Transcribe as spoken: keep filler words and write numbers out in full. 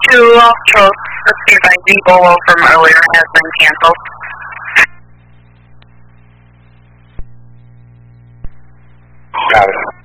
two off Trost. Let's see if I D-Bolo from earlier has been canceled. Got it.